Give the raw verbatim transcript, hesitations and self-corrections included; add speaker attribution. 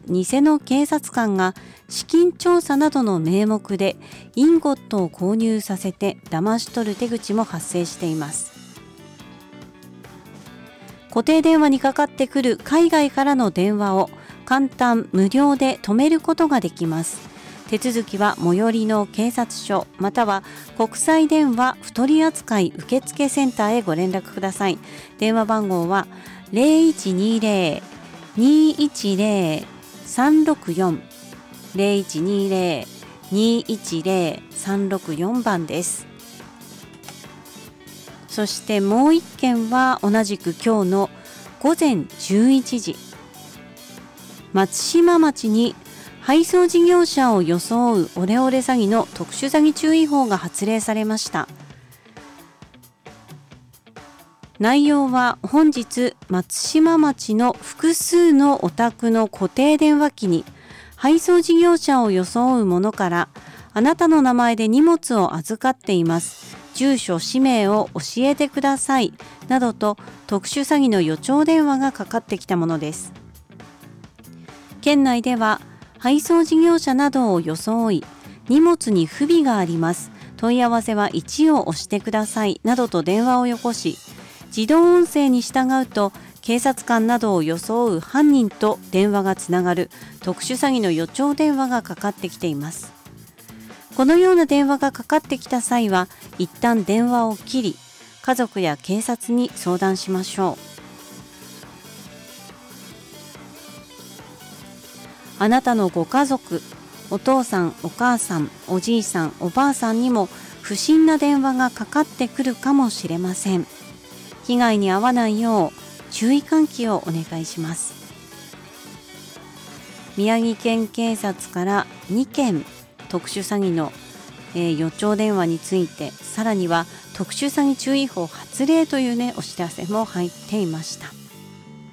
Speaker 1: 偽の警察官が資金調査などの名目でインゴットを購入させて騙し取る手口も発生しています。固定電話にかかってくる海外からの電話を簡単無料で止めることができます。手続きは最寄りの警察署または国際電話不取扱受付センターへご連絡ください。電話番号は ゼロいちにゼロ にいちゼロ さんろくよん ゼロいちにゼロ にいちゼロ さんろくよん 番です。そしてもう一件は同じく今日のごぜんじゅういちじ、松島町に配送事業者を装うオレオレ詐欺の特殊詐欺注意報が発令されました。内容は本日松島町の複数のお宅の固定電話機に配送事業者を装う者からあなたの名前で荷物を預かっています。住所、氏名を教えてくださいなどと特殊詐欺の予兆電話がかかってきたものです。県内では配送事業者などを装い荷物に不備があります。問い合わせはいちを押してくださいなどと電話をよこし、自動音声に従うと警察官などを装う犯人と電話がつながる特殊詐欺の予兆電話がかかってきています。このような電話がかかってきた際は一旦電話を切り、家族や警察に相談しましょう。あなたのご家族、お父さん、お母さん、おじいさん、おばあさんにも不審な電話がかかってくるかもしれません。被害に遭わないよう注意喚起をお願いします。宮城県警察からにけん特殊詐欺の、えー、予兆電話について、さらには特殊詐欺注意報発令というねお知らせも入っていました。